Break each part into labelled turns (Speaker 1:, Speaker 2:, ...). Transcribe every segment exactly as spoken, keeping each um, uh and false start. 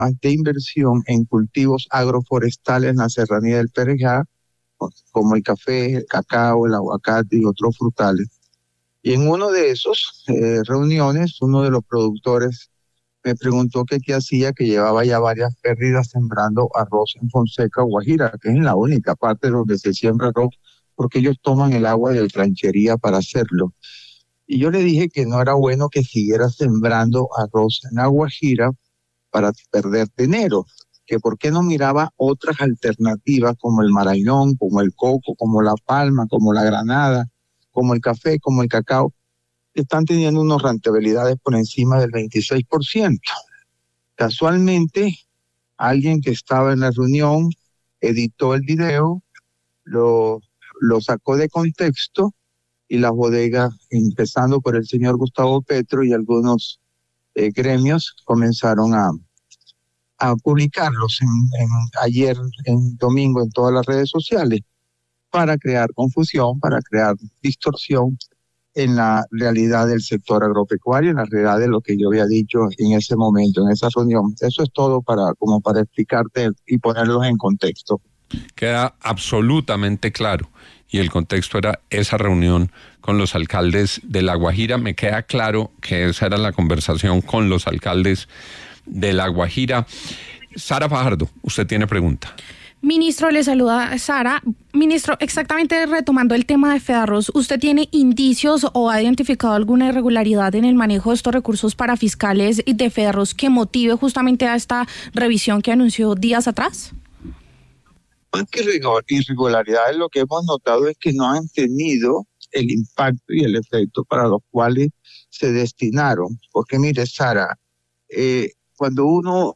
Speaker 1: de inversión en cultivos agroforestales en la serranía del Perijá, como el café, el cacao, el aguacate y otros frutales. Y en uno de esos eh, reuniones, uno de los productores me preguntó que qué hacía, que llevaba ya varias pérdidas sembrando arroz en Fonseca, Guajira, que es la única parte donde se siembra arroz, porque ellos toman el agua de tranchería para hacerlo. Y yo le dije que no era bueno que siguiera sembrando arroz en la Guajira para perder dinero, que por qué no miraba otras alternativas como el marañón, como el coco, como la palma, como la granada, como el café, como el cacao, que están teniendo unas rentabilidades por encima del veintiséis por ciento. Casualmente, alguien que estaba en la reunión editó el video, lo, lo sacó de contexto y las bodegas, empezando por el señor Gustavo Petro y algunos eh, gremios, comenzaron a, a publicarlos en, en, ayer, en domingo, en todas las redes sociales, para crear confusión, para crear distorsión en la realidad del sector agropecuario, en la realidad de lo que yo había dicho en ese momento, en esa reunión. Eso es todo para, como para explicarte y ponerlos en contexto.
Speaker 2: Queda absolutamente claro. Y el contexto era esa reunión con los alcaldes de La Guajira. Me queda claro que esa era la conversación con los alcaldes de La Guajira. Sara Fajardo, usted tiene pregunta.
Speaker 3: Ministro, le saluda Sara. Ministro, exactamente retomando el tema de Fedarroz, ¿usted tiene indicios o ha identificado alguna irregularidad en el manejo de estos recursos para fiscales de Fedarroz que motive justamente a esta revisión que anunció días atrás?
Speaker 1: Más que irregularidades, lo que hemos notado es que no han tenido el impacto y el efecto para los cuales se destinaron. Porque mire, Sara, eh, cuando uno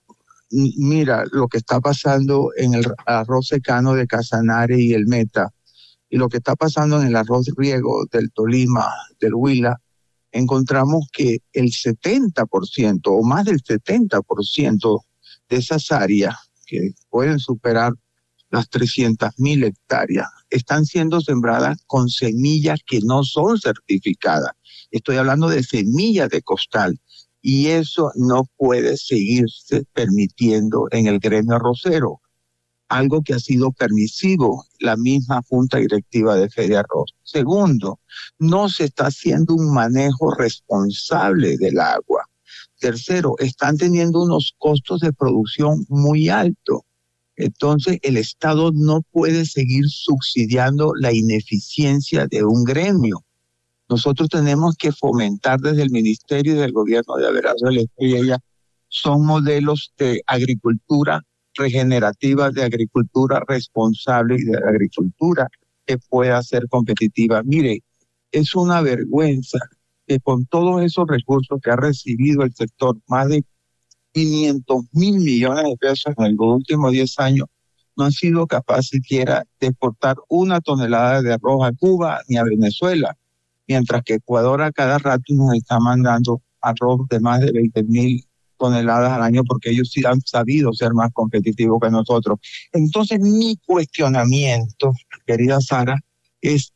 Speaker 1: mira lo que está pasando en el arroz secano de Casanare y el Meta, y lo que está pasando en el arroz riego del Tolima, del Huila, encontramos que el setenta por ciento o más del setenta por ciento de esas áreas que pueden superar las trescientas mil hectáreas están siendo sembradas con semillas que no son certificadas. Estoy hablando de semillas de costal. Y eso no puede seguirse permitiendo en el gremio arrocero, algo que ha sido permisivo la misma Junta Directiva de Fedarroz. Segundo, no se está haciendo un manejo responsable del agua. Tercero, están teniendo unos costos de producción muy altos. Entonces, el Estado no puede seguir subsidiando la ineficiencia de un gremio. Nosotros tenemos que fomentar desde el Ministerio y del Gobierno de Abelardo Estrella, son modelos de agricultura regenerativa, de agricultura responsable y de agricultura que pueda ser competitiva. Mire, es una vergüenza que con todos esos recursos que ha recibido el sector, más de quinientos mil millones de pesos en los últimos diez años, no han sido capaces siquiera de exportar una tonelada de arroz a Cuba ni a Venezuela, mientras que Ecuador a cada rato nos está mandando arroz de más de veinte mil toneladas al año, porque ellos sí han sabido ser más competitivos que nosotros. Entonces, mi cuestionamiento, querida Sara, es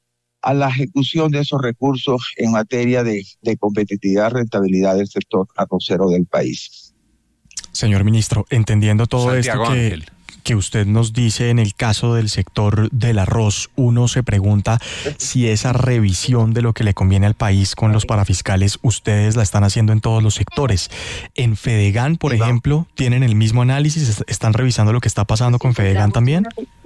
Speaker 1: a la ejecución de esos recursos en materia de, de competitividad, rentabilidad del sector arrocero del país.
Speaker 4: Señor ministro, entendiendo todo
Speaker 2: Santiago
Speaker 4: esto que...
Speaker 2: Ángel.
Speaker 4: que usted nos dice en el caso del sector del arroz, uno se pregunta si esa revisión de lo que le conviene al país con los parafiscales, ustedes la están haciendo en todos los sectores. En Fedegan, por ejemplo, ¿tienen el mismo análisis? ¿Están revisando lo que está pasando con Fedegan también?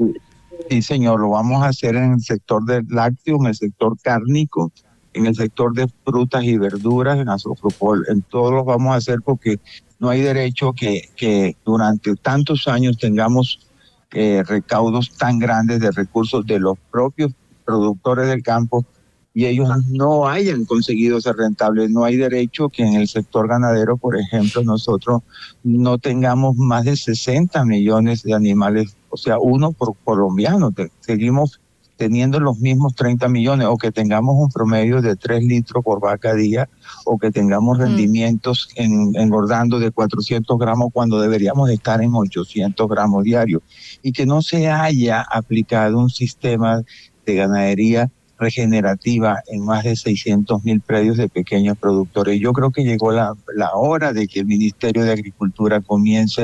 Speaker 1: Sí, señor, lo vamos a hacer en el sector del lácteo, en el sector cárnico, en el sector de frutas y verduras, en Asofropol, en todos los vamos a hacer porque no hay derecho que, que durante tantos años tengamos eh, recaudos tan grandes de recursos de los propios productores del campo y ellos no hayan conseguido ser rentables. No hay derecho que en el sector ganadero, por ejemplo, nosotros no tengamos más de sesenta millones de animales, o sea, uno por colombiano. Seguimos teniendo los mismos treinta millones, o que tengamos un promedio de tres litros por vaca día, o que tengamos rendimientos en, engordando de cuatrocientos gramos cuando deberíamos estar en ochocientos gramos diarios, y que no se haya aplicado un sistema de ganadería regenerativa en más de seiscientos mil predios de pequeños productores. Yo creo que llegó la, la hora de que el Ministerio de Agricultura comience